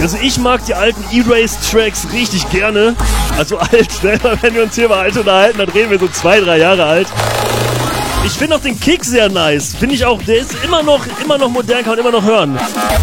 Also ich mag die alten E-Race-Tracks richtig gerne. Also alt, ne? Wenn wir uns hier mal alt unterhalten, dann reden wir so 2, 3 Jahre alt. Ich finde auch den Kick sehr nice. Finde ich auch, der ist immer noch modern, kann man immer noch hören.